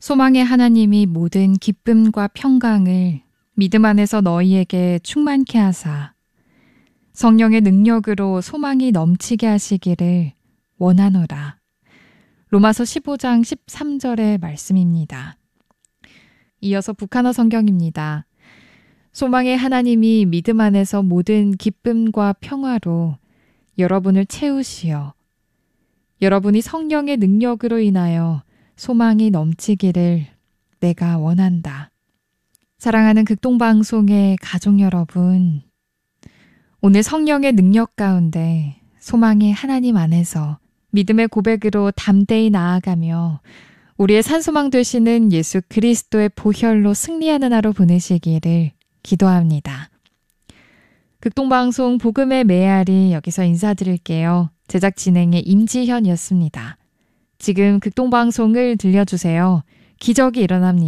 소망의 하나님이 모든 기쁨과 평강을 믿음 안에서 너희에게 충만케 하사 성령의 능력으로 소망이 넘치게 하시기를 원하노라. 로마서 15장 13절의 말씀입니다. 이어서 북한어 성경입니다. 소망의 하나님이 믿음 안에서 모든 기쁨과 평화로 여러분을 채우시어 여러분이 성령의 능력으로 인하여 소망이 넘치기를 내가 원한다. 사랑하는 극동방송의 가족 여러분, 오늘 성령의 능력 가운데 소망의 하나님 안에서 믿음의 고백으로 담대히 나아가며 우리의 산소망 되시는 예수 그리스도의 보혈로 승리하는 하루 보내시기를 기도합니다. 극동방송 복음의 메아리 여기서 인사드릴게요. 제작 진행의 임지현이었습니다. 지금 극동방송을 들려주세요. 기적이 일어납니다.